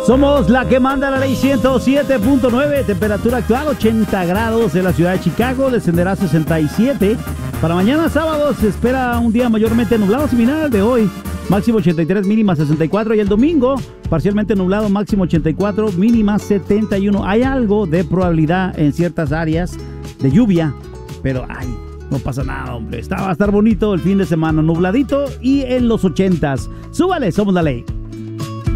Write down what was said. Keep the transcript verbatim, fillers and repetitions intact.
Somos la que manda la ley ciento siete punto nueve, temperatura actual ochenta grados en la ciudad de Chicago, descenderá a sesenta y siete. Para mañana sábado se espera un día mayormente nublado, similar al de hoy, máximo ochenta y tres, mínima sesenta y cuatro, y el domingo parcialmente nublado, máximo ochenta y cuatro, mínima setenta y uno. Hay algo de probabilidad en ciertas áreas de lluvia, pero ay, no pasa nada, hombre. Está, va a estar bonito el fin de semana, nubladito y en los ochentas. Súbale, somos la ley.